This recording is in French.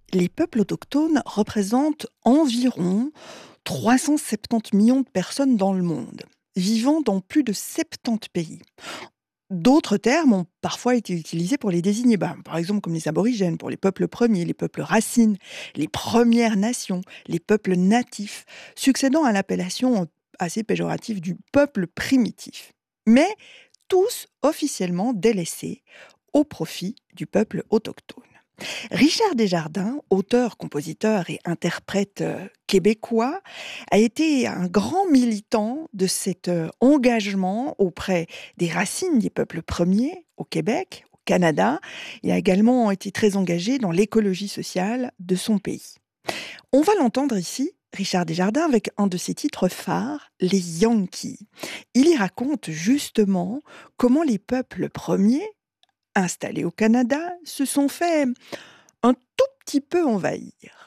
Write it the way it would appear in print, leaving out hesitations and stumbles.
Les peuples autochtones représentent environ 370 millions de personnes dans le monde, vivant dans plus de 70 pays. D'autres termes ont parfois été utilisés pour les désigner, par exemple comme les aborigènes, pour les peuples premiers, les peuples racines, les Premières Nations, les peuples natifs, succédant à l'appellation assez péjorative du peuple primitif. Mais tous officiellement délaissés au profit du peuple autochtone. Richard Desjardins, auteur, compositeur et interprète québécois, a été un grand militant de cet engagement auprès des racines des peuples premiers au Québec, au Canada. Il a également été très engagé dans l'écologie sociale de son pays. On va l'entendre ici, Richard Desjardins, avec un de ses titres phares, Les Yankees. Il y raconte justement comment les peuples premiers, installés au Canada, se sont fait un tout petit peu envahir.